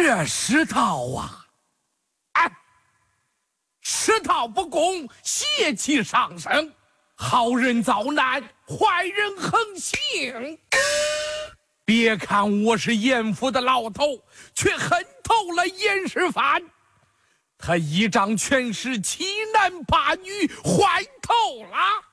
这世道啊，哎，世道不公，邪气上升，好人遭难，坏人横行。别看我是严府的老头，却恨透了严世蕃。他一掌全是7男8女，坏透了。